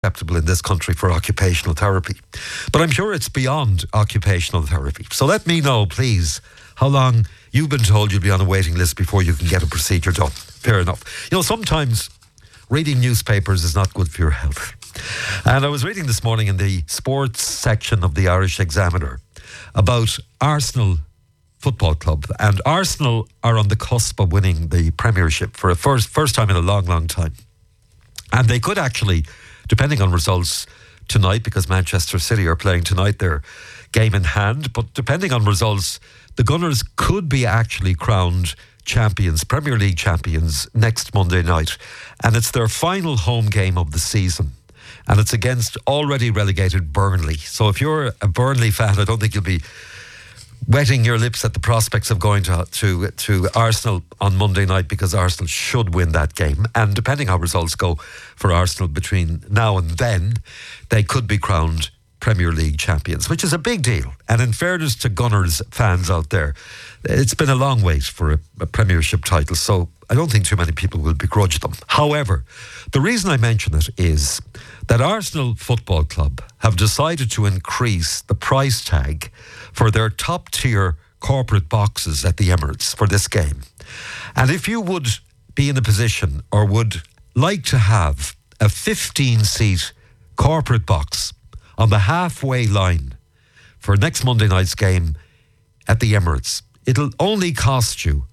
acceptable in this country for occupational therapy. But I'm sure it's beyond occupational therapy. So let me know, please, how long you've been told you'll be on a waiting list before you can get a procedure done. Fair enough. You know, sometimes reading newspapers is not good for your health. And I was reading this morning in the sports section of the Irish Examiner about Arsenal Football Club. And Arsenal are on the cusp of winning the Premiership for a first time in a long time. And they could actually, depending on results tonight, because Manchester City are playing tonight, their game in hand, but depending on results, the Gunners could be actually crowned champions, Premier League champions, next Monday night. And it's their final home game of the season. And it's against already relegated Burnley. So if you're a Burnley fan, I don't think you'll be wetting your lips at the prospects of going to Arsenal on Monday night, because Arsenal should win that game. And depending how results go for Arsenal between now and then, they could be crowned Premier League champions, which is a big deal. And in fairness to Gunners fans out there, it's been a long wait for a Premiership title, so I don't think too many people will begrudge them. However, the reason I mention it is that Arsenal Football Club have decided to increase the price tag for their top-tier corporate boxes at the Emirates for this game. And if you would be in a position or would like to have a 15-seat corporate box on the halfway line for next Monday night's game at the Emirates, it'll only cost you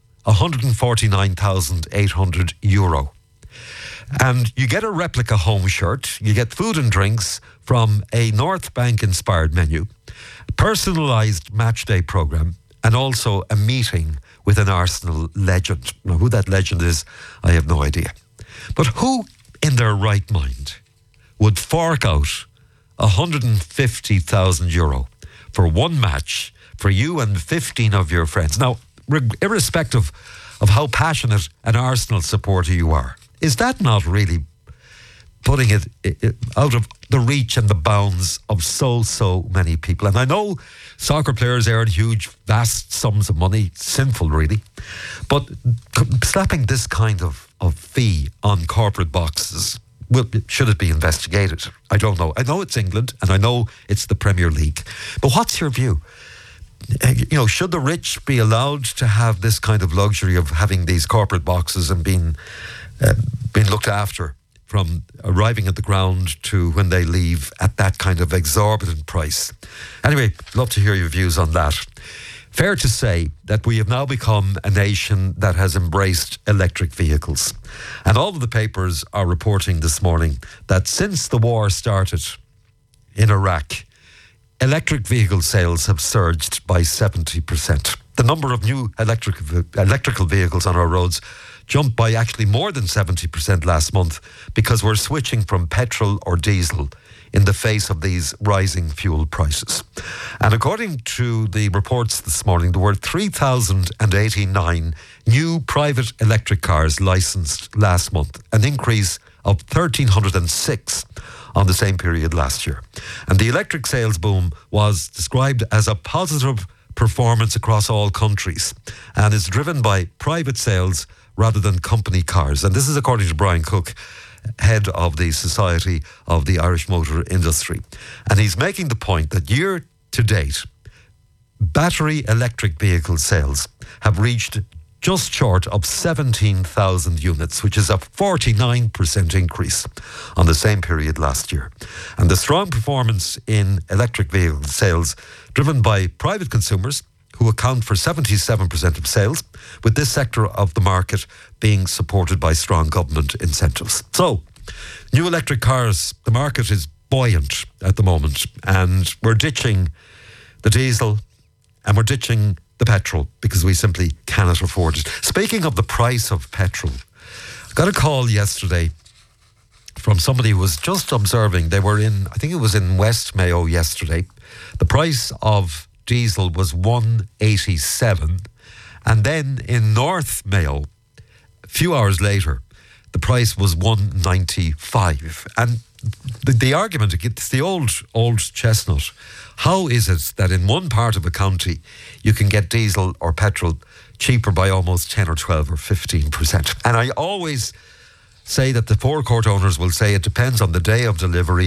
€149,800. And you get a replica home shirt, you get food and drinks from a North Bank-inspired menu, personalised matchday programme, and also a meeting with an Arsenal legend. Now, who that legend is, I have no idea. But who in their right mind would fork out €150,000 for one match for you and 15 of your friends? Now, irrespective of how passionate an Arsenal supporter you are, is that not really putting it out of the reach and the bounds of so many people? And I know soccer players earn huge, vast sums of money, sinful really, but slapping this kind of fee on corporate boxes, well, should it be investigated? I don't know. I know it's England and I know it's the Premier League, but what's your view? You know, should the rich be allowed to have this kind of luxury of having these corporate boxes and being looked after from arriving at the ground to when they leave at that kind of exorbitant price? Anyway, love to hear your views on that. Fair to say that we have now become a nation that has embraced electric vehicles. And all of the papers are reporting this morning that since the war started in Iraq, electric vehicle sales have surged by 70%. The number of new electrical vehicles on our roads jumped by actually more than 70% last month, because we're switching from petrol or diesel in the face of these rising fuel prices. And according to the reports this morning, there were 3,089 new private electric cars licensed last month, an increase of 1,306 on the same period last year. And the electric sales boom was described as a positive performance across all countries and is driven by private sales rather than company cars. And this is according to Brian Cook, head of the Society of the Irish Motor Industry. And he's making the point that year to date, battery electric vehicle sales have reached just short of 17,000 units, which is a 49% increase on the same period last year. And the strong performance in electric vehicle sales driven by private consumers, who account for 77% of sales, with this sector of the market being supported by strong government incentives. So, new electric cars, the market is buoyant at the moment, and we're ditching the diesel and we're ditching the petrol because we simply cannot afford it. Speaking of the price of petrol, I got a call yesterday from somebody who was just observing. They were I think it was in West Mayo yesterday. The price of diesel was $1.87, and then in North Mayo, a few hours later, the price was $1.95. And the argument, it's the old chestnut. How is it that in one part of a county you can get diesel or petrol cheaper by almost 10 or 12 or 15%? And I always say that the forecourt owners will say it depends on the day of delivery.